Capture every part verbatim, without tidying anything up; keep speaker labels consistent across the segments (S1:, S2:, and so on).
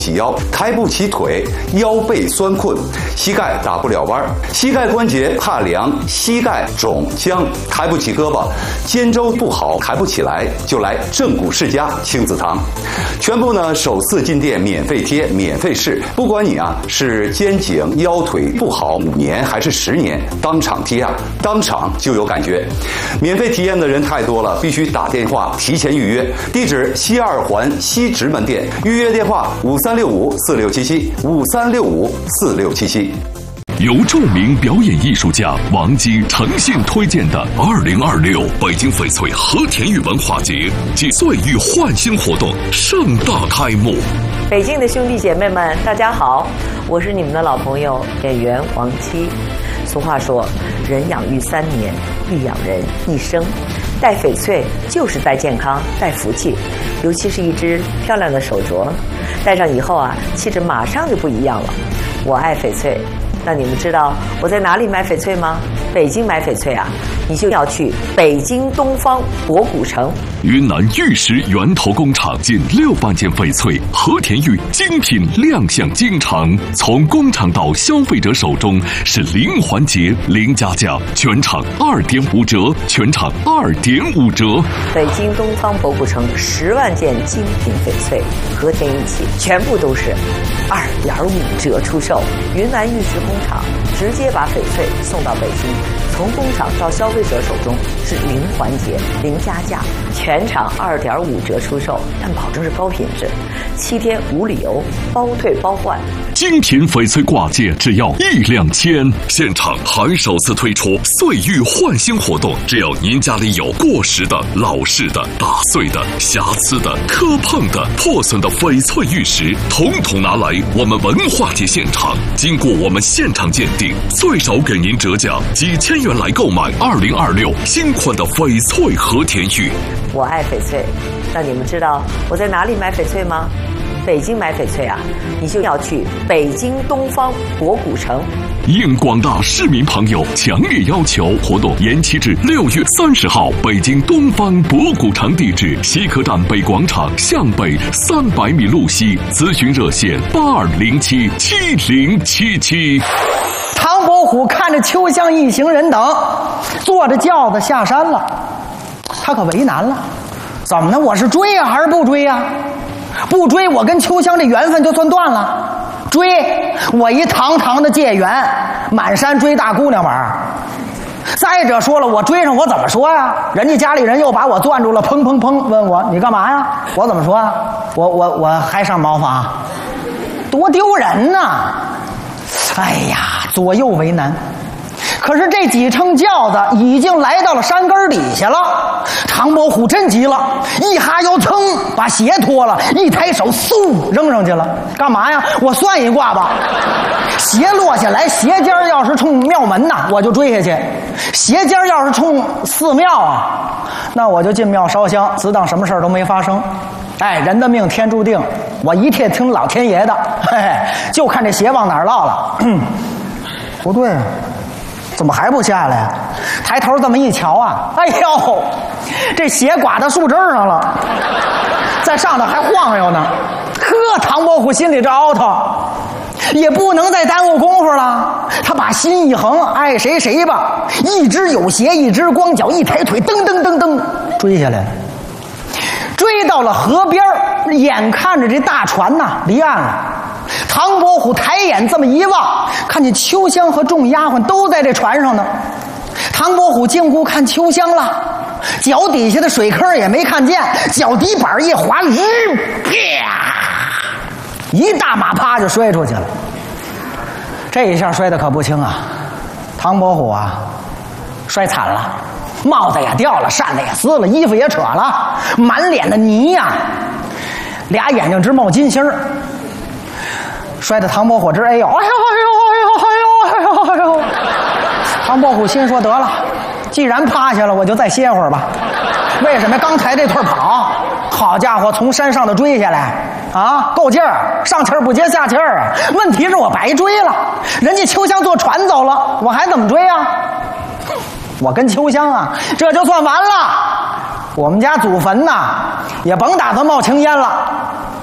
S1: 起腰，抬不起腿，腰背酸困，膝盖打不了弯，膝盖关节怕凉，膝盖肿僵，抬不起胳膊，肩周不好，抬不起来，就来正骨世家亲子堂，全部呢首次进店免费贴，免费试，不管你啊是肩颈腰腿不好五年还是十年，当场贴啊，当场就有感觉。免费体验的人太多了，必须打电话提前预约。地址西二环西直门店，预约电话五三六五四六七七五三六五四六七七。
S2: 由著名表演艺术家王姬诚信推荐的二零二六北京翡翠和田玉文化节暨岁玉焕新活动盛大开幕。
S3: 北京的兄弟姐妹们，大家好，我是你们的老朋友演员王姬。俗话说，人养育三年，必养人一生。戴翡翠就是戴健康，戴福气，尤其是一只漂亮的手镯，戴上以后啊，气质马上就不一样了。我爱翡翠，那你们知道我在哪里买翡翠吗？北京买翡翠啊，你就要去北京东方博古城。
S2: 云南玉石源头工厂近六万件翡翠和田玉精品亮相京城，从工厂到消费者手中是零环节、零加价，全场二点五折，全场二点五折。
S3: 北京东方博古城十万件精品翡翠和田玉器，全部都是二点五折出售。云南玉石工厂直接把翡翠送到北京，从工厂到消费者手中是零环节、零加价，全场二点五折出售，但保证是高品质，七天无理由，包退包换。
S2: 精品翡翠挂件只要一两千，现场还首次推出岁玉焕新活动，只要您家里有过时的、老式的、打碎的、瑕疵的、磕碰的、破损的翡翠玉石，统统拿来我们文化节现场，经过我们现场鉴定，最少给您折价几千元来购买二零二六新款的翡翠和田玉。
S3: 我爱翡翠，那你们知道我在哪里买翡翠吗？北京买翡翠啊，你就要去北京东方博古城。
S2: 应广大市民朋友强烈要求，活动延期至六月三十号。北京东方博古城地址：西客站北广场向北三百米路西。咨询热线：八二零七七零七七。
S4: 唐伯虎看着秋香一行人等坐着轿子下山了，他可为难了，怎么呢？我是追呀、啊、还是不追呀、啊？不追，我跟秋香这缘分就算断了；追，我一堂堂的解元，满山追大姑娘玩。再者说了，我追上我怎么说呀？人家家里人又把我攥住了，砰砰砰，问我你干嘛呀？我怎么说啊？我我我还上茅房，多丢人呐！哎呀，左右为难。可是这几乘轿子已经来到了山根底下了，唐伯虎真急了，一哈腰噌把鞋脱了，一抬手嗖扔上去了。干嘛呀？我算一卦吧，鞋落下来，鞋尖要是冲庙门呐，我就追下去；鞋尖要是冲寺庙啊，那我就进庙烧香，只当什么事儿都没发生。哎，人的命天注定，我一切听老天爷的，嘿嘿，就看这鞋往哪儿落了。不对，怎么还不下来呀？抬头这么一瞧啊，哎呦，这鞋刮到树枝上了，在上头还晃悠呢。呵，唐伯虎心里这凹头，也不能再耽误功夫了。他把心一横，爱谁谁吧，一只有鞋，一只光脚，一抬腿，噔噔噔噔追下来了。追到了河边，眼看着这大船呐离岸了。唐伯虎抬眼这么一望，看见秋香和众丫鬟都在这船上呢。唐伯虎进屋看秋香了，脚底下的水坑也没看见，脚底板一滑，啪，一大马趴就摔出去了。这一下摔得可不轻啊！唐伯虎啊，摔惨了。帽子也掉了，扇子也撕了，衣服也扯了，满脸的泥呀、啊，俩眼睛直冒金星儿，摔得唐伯虎直哎呦哎呦哎呦哎呦哎呦哎呦！唐伯虎心说得了，既然趴下了，我就再歇会儿吧。为什么刚才这腿跑？好家伙，从山上头追下来啊，够劲儿，上气儿不接下气儿啊！问题是我白追了，人家秋香坐船走了，我还怎么追啊？我跟秋香啊，这就算完了。我们家祖坟呐，也甭打算冒青烟了。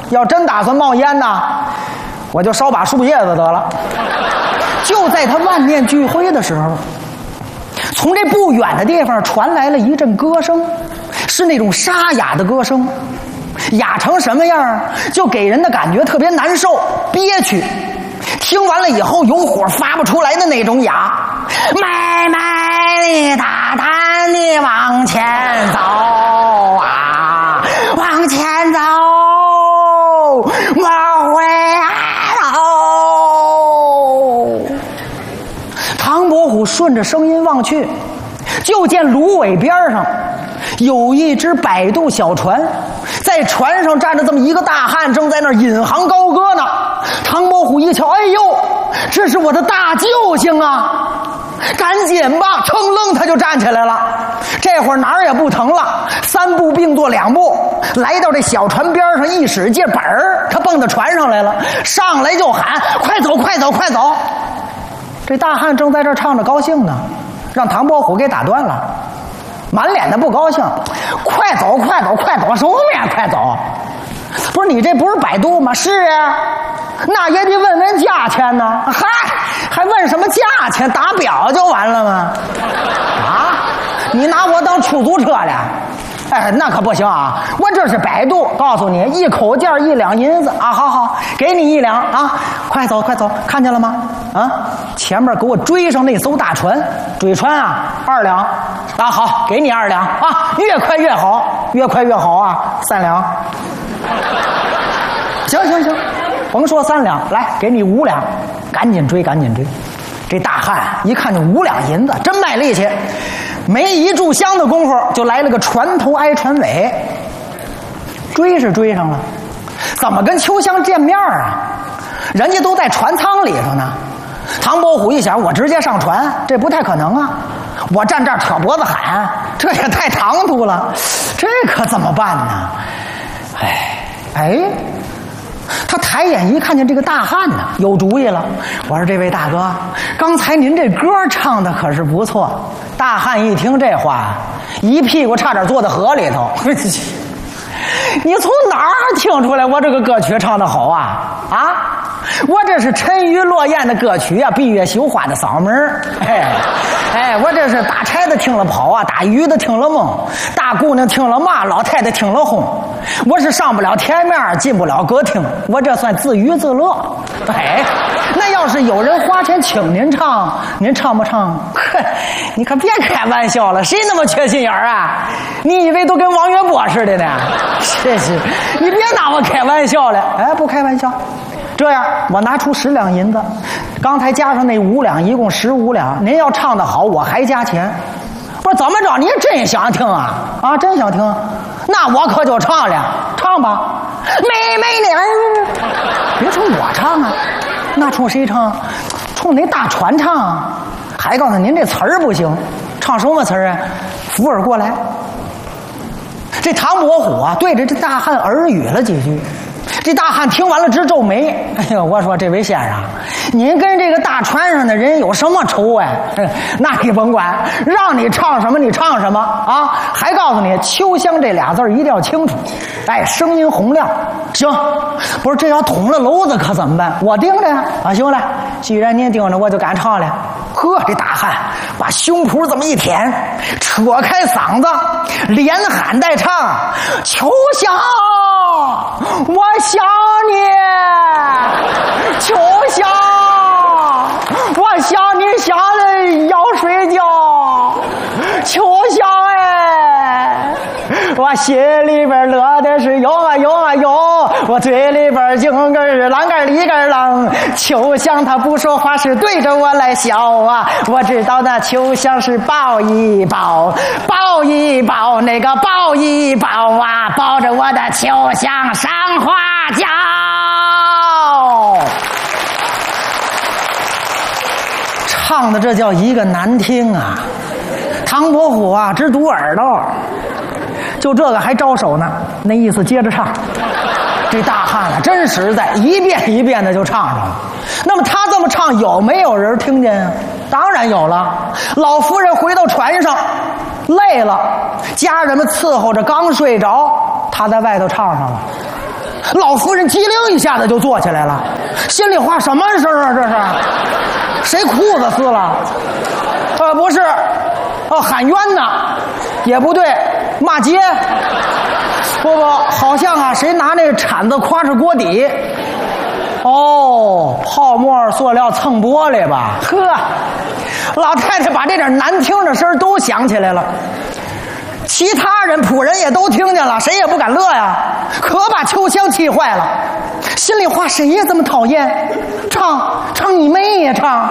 S4: 要真打算冒烟呢，我就烧把树叶子得了。就在他万念俱灰的时候，从这不远的地方传来了一阵歌声，是那种沙哑的歌声，哑成什么样，就给人的感觉特别难受憋屈。听完了以后有火发不出来的那种哑，慢慢地大胆地往前走啊，往前走，往回走。唐伯虎顺着声音望去，就见芦苇边上有一只摆渡小船，在船上站着这么一个大汉，正在那儿引吭高歌呢。唐伯虎一瞧，哎呦，这是我的大救星啊！赶紧吧，噌楞他就站起来了。这会儿哪儿也不疼了，三步并作两步，来到这小船边上，一使劲本儿，他蹦到船上来了，上来就喊：“快走，快走，快走！”这大汉正在这儿唱着高兴呢，让唐伯虎给打断了，满脸的不高兴：“快走，快走，快走！什么呀？快走！不是你这不是摆渡吗？是啊，那也得问问价钱呢。嗨，还问什么价钱？打表就完了吗？啊，你拿我当出租车了？哎，那可不行啊！我这是摆渡，告诉你，一口价一两银子啊！好好，给你一两啊！快走，快走，看见了吗？啊，前面给我追上那艘大船，追船啊，二两啊！好，给你二两啊！越快越好，越快越好啊！三两。行行行，甭说三两，来给你五两，赶紧追，赶紧追。这大汉一看就五两银子，真卖力气，没一炷香的功夫就来了个船头挨船尾。追是追上了，怎么跟秋香见面啊？人家都在船舱里头呢。唐伯虎一想，我直接上船，这不太可能啊！我站这儿挑脖子喊，这也太唐突了，这可怎么办呢？哎哎，他抬眼一看见这个大汉呢，有主意了。我说：“这位大哥，刚才您这歌唱的可是不错。”大汉一听这话，一屁股差点坐在河里头。你从哪儿听出来我这个歌曲唱得好啊？啊，我这是沉鱼落雁的歌曲啊，闭月羞花的嗓门。哎哎，我这是打柴的听了跑啊，打鱼的听了梦，大姑娘听了骂，老太太听了哄。我是上不了天面，进不了歌厅，我这算自娱自乐。哎，那要是有人花钱请您唱，您唱不唱？呵，你可别开玩笑了，谁那么缺心眼儿啊？你以为都跟王月波似的呢？是是，你别拿我开玩笑了。哎，不开玩笑。这样，我拿出十两银子，刚才加上那五两，一共十五两。您要唱得好，我还加钱。不是怎么着？您真想听啊？啊，真想听？那我可就唱了，唱吧。妹妹你，别冲我唱啊，那冲谁唱？冲那大船唱。还告诉您这词儿不行，唱什么词儿啊？扶耳过来。这唐伯虎啊，对着这大汉耳语了几句。这大汉听完了直皱眉。哎呦，我说这位先生，您跟这个大船上的人有什么仇啊？那你甭管，让你唱什么你唱什么啊！还告诉你，秋香这俩字一定要清楚，哎，声音洪亮。行，不是这要捅了娄子可怎么办？我盯着呀！啊，行了，既然您盯着，我就敢唱了。呵，这大汉把胸脯这么一舔，扯开嗓子，连喊带唱：“秋香，我想你，秋香，我想你想的要睡觉，秋香哎，我心里边乐的是有啊有啊有，我嘴里边净个啷个里个啷。秋香他不说话是对着我来笑啊，我知道那秋香是抱一抱，抱一抱那个抱一抱啊，抱着我的秋香上花轿。唱的这叫一个难听啊！唐伯虎啊，直堵耳朵。就这个还招手呢，那意思接着唱。这大汉啊，真实在，一遍一遍的就唱上了。那么他这么唱，有没有人听见啊？当然有了。老夫人回到船上，累了，家人们伺候着，刚睡着，他在外头唱上了。 老夫人机灵一下子就坐起来了，心里话什么事儿啊？这是谁裤子撕了？呃，不是，呃，喊冤呢，也不对，骂街。不不，好像啊，谁拿那个铲子夸着锅底。哦，泡沫塑料蹭玻璃吧？呵，老太太把这点难听的声都想起来了。其他人仆人也都听见了，谁也不敢乐呀，可把秋香气坏了。心里话，谁也这么讨厌？唱唱你妹呀，唱！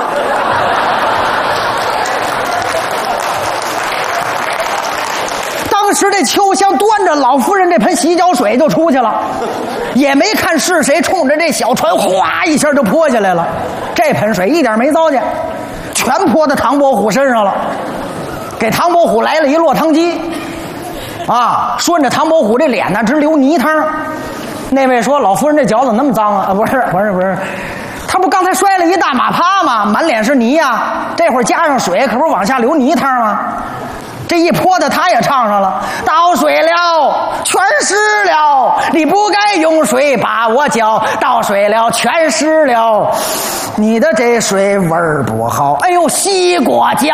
S4: 当时这秋香端着老夫人这盆洗脚水就出去了，也没看是谁，冲着这小船哗一下就泼下来了。这盆水一点没糟践，全泼到唐伯虎身上了，给唐伯虎来了一落汤鸡。啊，顺着唐伯虎这脸呢直流泥汤。那位说：“老夫人这脚怎么那么脏啊？”啊，不是，不是，不是，他不刚才摔了一大马趴吗？满脸是泥呀、啊，这会儿加上水，可不是往下流泥汤吗？这一泼的，他也唱上了：“倒水了，全湿了，你不该用水把我搅，倒水了，全湿了，你的这水味儿不好。”哎呦，西瓜脚！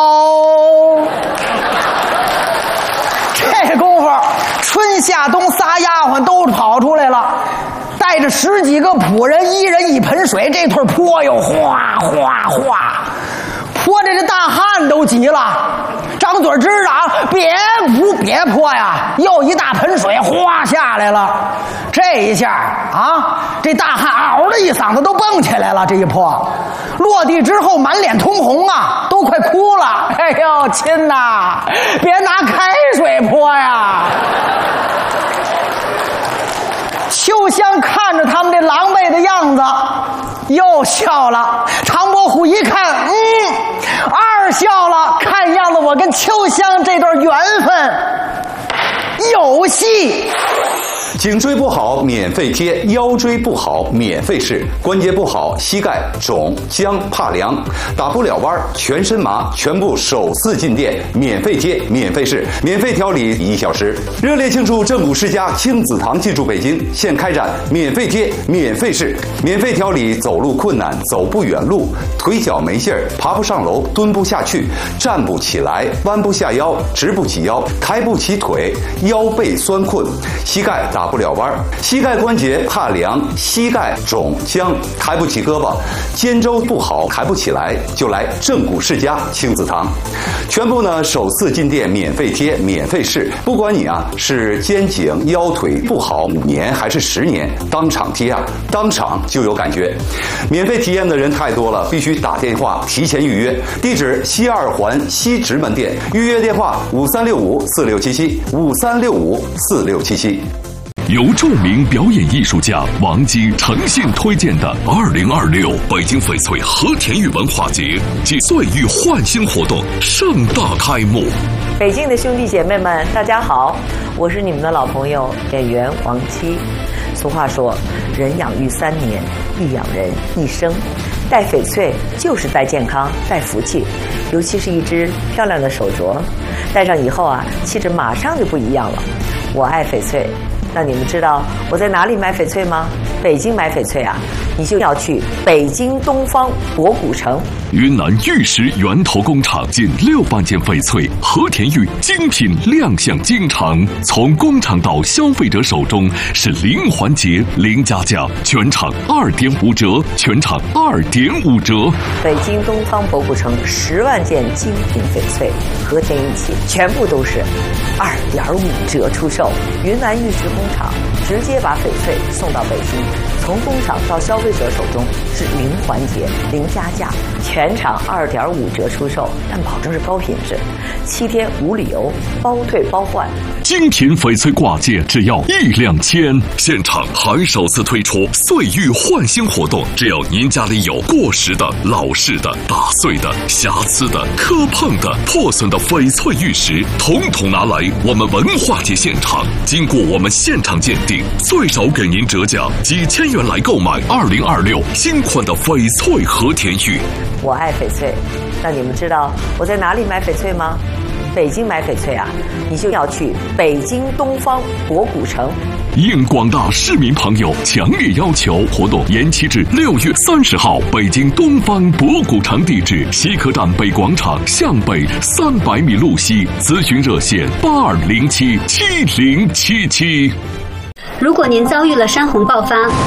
S4: 这功夫，春夏冬仨丫鬟都跑出来了，带着十几个仆人，一人一盆水，这腿泼哟，哗哗哗，泼着这大汉都急了，张嘴直嚷：“别扑，别泼呀！”又一大盆水哗下来了，这一下啊，这大汉嗷的一嗓子都蹦起来了，这一泼，落地之后满脸通红啊，都快哭了。哎呦，亲呐，别拿开水泼呀！秋香看着他们这狼狈的样子，又笑了。唐伯虎一看，嗯，二笑了。看样子我跟秋香这段缘分有戏。
S1: 颈椎不好免费贴，腰椎不好免费试，关节不好膝盖肿僵怕凉打不了弯全身麻，全部首次进店免费贴免费试，免费调理一小时。热烈庆祝正骨世家亲子堂进驻北京，现开展免费贴免费试，免费调理走路困难走不远路，腿脚没劲儿爬不上楼蹲不下去站不起来弯不下腰直不起腰抬不起腿腰背酸困膝盖打不了弯，膝盖关节怕凉，膝盖肿僵，抬不起胳膊，肩周不好，抬不起来，就来正骨世家亲子堂。全部呢首次进店免费贴，免费试，不管你啊是肩颈腰腿不好五年还是十年，当场贴啊，当场就有感觉。免费体验的人太多了，必须打电话提前预约。地址西二环西直门店，预约电话五三六五四六七七五三六五四六七七。
S2: 由著名表演艺术家王姬诚信推荐的二零二六北京翡翠和田玉文化节暨岁玉焕新活动盛大开幕。
S3: 北京的兄弟姐妹们，大家好，我是你们的老朋友演员王姬。俗话说，人养育三年，必养人一生。戴翡翠就是戴健康，戴福气，尤其是一只漂亮的手镯，戴上以后啊，气质马上就不一样了。我爱翡翠。那你们知道我在哪里买翡翠吗？北京买翡翠啊，你就要去北京东方博古城。
S2: 云南玉石源头工厂近六万件翡翠和田玉精品亮相京城，从工厂到消费者手中是零环节零加价，全场二点五折，全场二点五折。
S3: 北京东方博古城十万件精品翡翠和田玉器，全部都是二点五折出售。云南玉石工厂直接把翡翠送到北京，从工厂到消费者手中是零环节零加价，全场二点五折出售，但保证是高品质，七天无理由，包退包换。
S2: 精品翡翠挂件只要一两千，现场还首次推出岁玉焕新活动，只要您家里有过时的、老式的、打碎的、瑕疵的、磕碰的、破损的翡翠玉石，统统拿来我们文化节现场，经过我们现场鉴定，最少给您折价几千元来购买二零二六新款的翡翠和田玉。
S3: 我爱翡翠，那你们知道我在哪里买翡翠吗？北京买翡翠啊，你就要去北京东方博古城。
S2: 应广大市民朋友强烈要求，活动延期至六月三十号。北京东方博古城地址：西客站北广场向北三百米路西。咨询热线：八二零七七零七七。
S5: 如果您遭遇了山洪爆发，